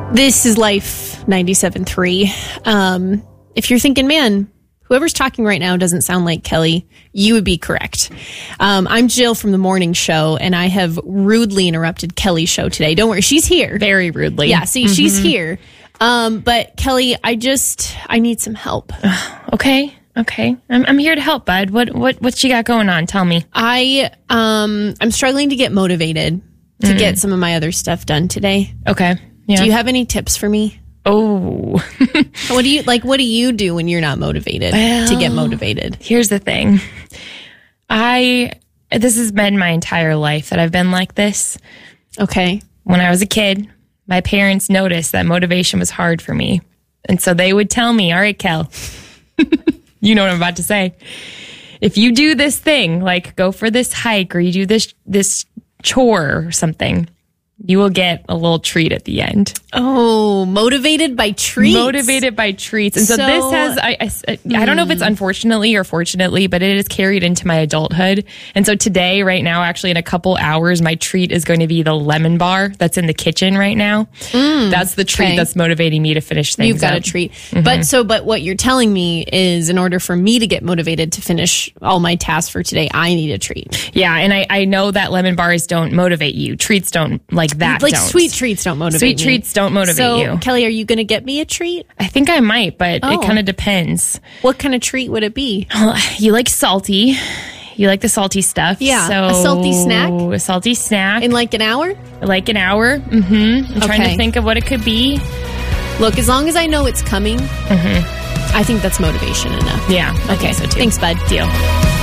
This is Life 97.3. If you're thinking, man, whoever's talking right now doesn't sound like Kelly, you would be correct. I'm Jill from the morning show, and I have rudely interrupted Kelly's show today. Don't worry, she's here. Very rudely. Yeah, see, she's here. But Kelly, I need some help. Okay. I'm here to help, bud. What you got going on? Tell me. I'm struggling to get motivated to get some of my other stuff done today. Okay. Yeah. Do you have any tips for me? Oh. What do you do when you're not motivated to get motivated? Here's the thing. This has been my entire life that I've been like this. Okay. When I was a kid, my parents noticed that motivation was hard for me. And so they would tell me, all right, Kel, you know what I'm about to say. If you do this thing, like go for this hike or you do this chore or something, you will get a little treat at the end. Oh, motivated by treats. Motivated by treats. And so this has, I don't know if it's unfortunately or fortunately, but it is carried into my adulthood. And so today, right now, actually in a couple hours, my treat is going to be the lemon bar that's in the kitchen right now. That's the treat that's motivating me to finish things. You've got a treat. But what you're telling me is in order for me to get motivated to finish all my tasks for today, I need a treat. Yeah. And I know that lemon bars don't motivate you. Treats don't that. Like sweet treats don't motivate Sweet treats don't motivate you. So, Kelly, are you going to get me a treat? I think I might, but it kind of depends. What kind of treat would it be? You like salty. You like the salty stuff. Yeah. So a salty snack? A salty snack. In like an hour? Like an hour. Mm-hmm. I'm trying to think of what it could be. Look, as long as I know it's coming, I think that's motivation enough. Yeah. Okay. So too. Thanks, bud. Deal.